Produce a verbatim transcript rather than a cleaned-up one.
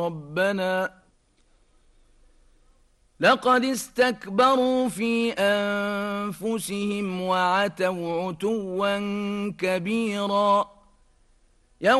ربنا لقد استكبروا في أنفسهم وعتوا عتوا كبيرا